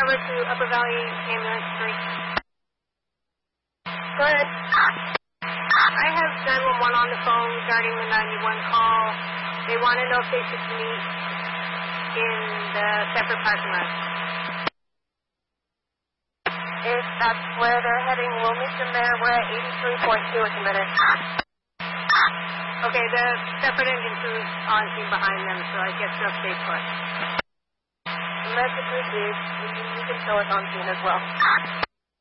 over to Upper Valley Ambulance 3. Go ahead. I have 911 on the phone regarding the 91 call. They want to know if they should meet in the separate parking lot. If that's where they're heading, we'll meet them there. We're at 83.2 at the minute. Okay, the separate engine crew is on scene behind them, so I guess they'll stay put. Message received. You can show us on scene as well.